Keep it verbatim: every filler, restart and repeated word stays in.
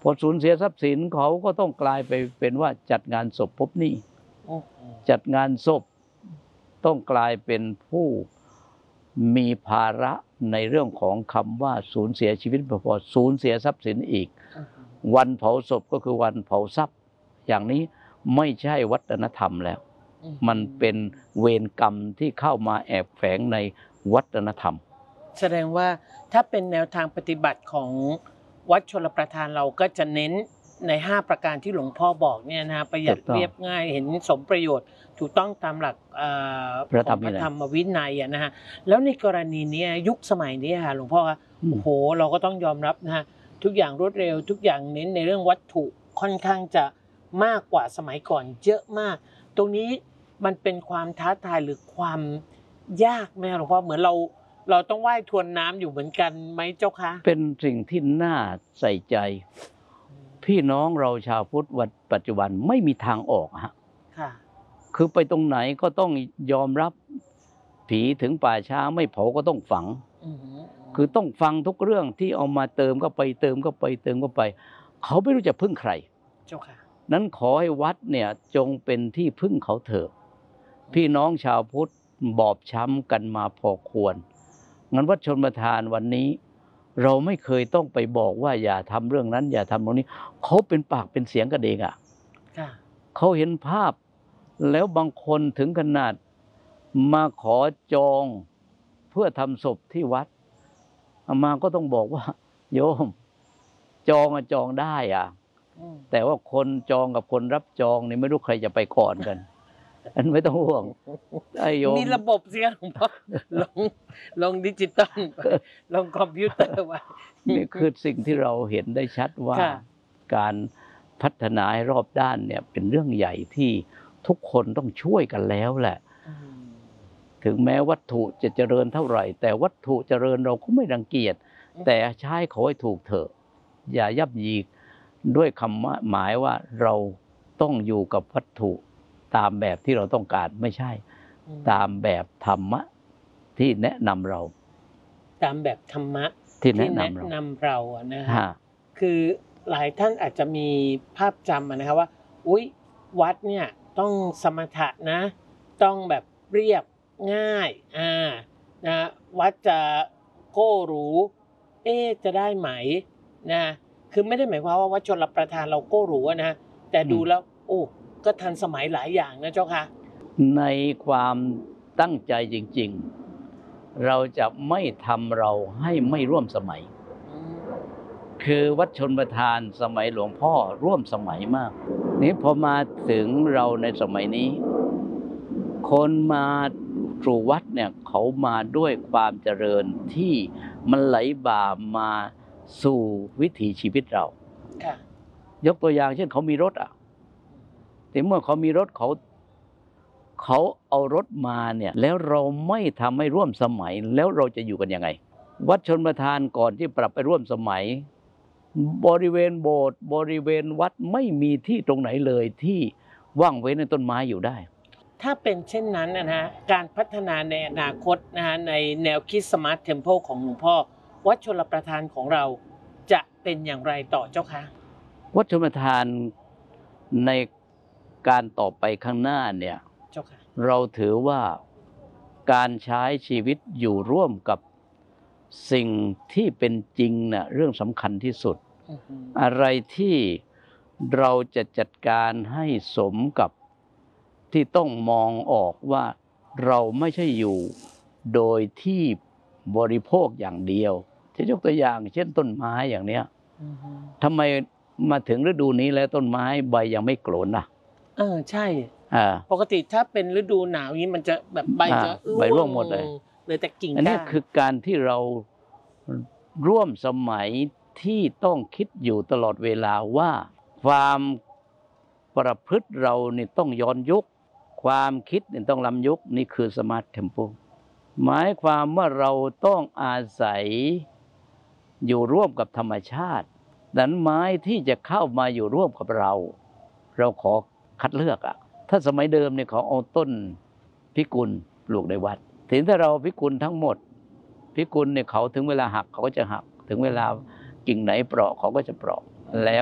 พอสูญเสียทรัพย์สินเขาก็ต้องกลายไปเป็นว่าจัดงานศพพบหนี้จัดงานศพต้องกลายเป็นผู้มีภาระในเรื่องของคำว่าสูญเสียชีวิตไม่พอสูญเสียทรัพย์สินอีกวันเผาศพก็คือวันเผาทรัพย์อย่างนี้ไม่ใช่วัฒนธรรมแล้วมันเป็นเวรกรรมที่เข้ามาแอบแฝงในวัฒนธรรมแสดงว่าถ้าเป็นแนวทางปฏิบัติของวัดชลประทานเราก็จะเน้นในห้าประการที่หลวงพ่อบอกเนี่ยนะประหยัดเรียบง่ายเห็นสมประโยชน์ถูกต้องตามหลักพระธรรมวินัยนะฮะแล้วในกรณีนี้ยุคสมัยนี้ค่ะหลวงพ่อโอ้โหเราก็ต้องยอมรับนะฮะทุกอย่างรวดเร็วทุกอย่างเน้นในเรื่องวัตถุค่อนข้างจะมากกว่าสมัยก่อนเยอะมากตรงนี้มันเป็นความท้าทายหรือความยากไหมหลวงพ่อเหมือนเราเราต้องว่ายทวนน้ำอยู่เหมือนกันไหมเจ้าคะเป็นสิ่งที่น่าใส่ใจพี่น้องเราชาวพุทธวันปัจจุบันไม่มีทางออกฮะค่ะคือไปตรงไหนก็ต้องยอมรับผีถึงป่าช้าไม่เผาก็ต้องฝังคือต้องฟังทุกเรื่องที่เอามาเติมก็ไปเติมก็ไปเติมก็ไปเขาไม่รู้จะพึ่งใครเจ้าค่ะนั้นขอให้วัดเนี่ยจงเป็นที่พึ่งเขาเถอะพี่น้องชาวพุทธบอบช้ำกันมาพอควรงั้นวัดชลประทานวันนี้เราไม่เคยต้องไปบอกว่าอย่าทำเรื่องนั้นอย่าทำเรื่องนี้เขาเป็นปากเป็นเสียงกันเองอ่ะเขาเห็นภาพแล้วบางคนถึงขนาดมาขอจองเพื่อทำศพที่วัดอามาก็ต้องบอกว่าโยมจองอะจองได้อ่ะแต่ว่าคนจองกับคนรับจองนี่ไม่รู้ใครจะไปก่อนกันอันไม่ต้องห่วงไอ้โยมมีระบบเสียหลวงพ่อลงลงดิจิตอลลงคอมพิวเตอร์ไว้นี่คือสิ่งที่เราเห็นได้ชัดว่าการพัฒนาให้รอบด้านเนี่ยเป็นเรื่องใหญ่ที่ทุกคนต้องช่วยกันแล้วแหละถึงแม้วัตถุจะเจริญเท่าไหร่แต่วัตถุเจริญเราก็ไม่รังเกียจแต่ใช้เขาให้ถูกเถอะอย่ายับยีด้วยคำหมายว่าเราต้องอยู่กับวัตถุตามแบบที่เราต้องการไม่ใช่ตามแบบธรรมะที่แนะนำเราตามแบบธรรมะที่แนะนำเรานำเราอะนะฮะคือหลายท่านอาจจะมีภาพจำนะครับว่าอุ๊ยวัดเนี่ยต้องสมถะนะต้องแบบเรียบง่ายอ่านะวัดจะโก้หรูเอ๊จะได้ไหมนะคือไม่ได้หมายความว่าวัดชลประทานเราโก้หรูนะแต่ดูแล้วโอ้ก็ทันสมัยหลายอย่างนะเจ้าค่ะในความตั้งใจจริงๆเราจะไม่ทำเราให้ไม่ร่วมสมัยคือวัดชลประทานสมัยหลวงพ่อร่วมสมัยมากนี้พอมาถึงเราในสมัยนี้คนมาสู่วัดเนี่ยเขามาด้วยความเจริญที่มันไหลบ่ามาสู่วิถีชีวิตเรายกตัวอย่างเช่นเขามีรถอ่ะแต่เมื่อเขามีรถเขาเขาเอารถมาเนี่ยแล้วเราไม่ทำให้ร่วมสมัยแล้วเราจะอยู่กันยังไงวัดชลประทานก่อนที่ปรับไปร่วมสมัยบริเวณโบสถ์บริเวณวัดไม่มีที่ตรงไหนเลยที่ว่างเว้นในต้นไม้อยู่ได้ถ้าเป็นเช่นนั้นนะฮะการพัฒนาในอนาคตนะฮะในแนวคิดสมาร์ทเทมเพลของหลวงพ่อวัดชลประทานของเราจะเป็นอย่างไรต่อเจ้าคะวัดชลประทานในการต่อไปข้างหน้าเนี่ยเราถือว่าการใช้ชีวิตอยู่ร่วมกับสิ่งที่เป็นจริงน่ะเรื่องสำคัญที่สุด uh-huh. อะไรที่เราจะจัดการให้สมกับที่ต้องมองออกว่าเราไม่ใช่อยู่โดยที่บริโภคอย่างเดียวจะยกตัวอย่างเช่นต้นไม้อย่างเนี้ย uh-huh. ทำไมมาถึงฤดูนี้แล้วต้นไม้ใบยังไม่โกรนนะเออใช่ปกติถ้าเป็นฤดูหนาวนี้มันจะแบบใบจะใบร่วงหมดเลยเลยแต่กิ่งก้านอันนี้คือการที่เราร่วมสมัยที่ต้องคิดอยู่ตลอดเวลาว่าความประพฤติเรานี่ต้องย้อนยุคความคิดนี่ต้องล้ำยุคนี่คือสมาร์ทเทมโพหมายความว่าเราต้องอาศัยอยู่ร่วมกับธรรมชาติดังนั้นไม้ที่จะเข้ามาอยู่ร่วมกับเราเราขอคัดเลือกอ่ะถ้าสมัยเดิมเนี่ยเขาเอาต้นพิกุลปลูกในวัดถึงถ้าเราพิกุลทั้งหมดพิกุลเนี่ยเขาถึงเวลาหักเขาก็จะหักถึงเวลากิ่งไหนเปราะเขาก็จะเปราะแล้ว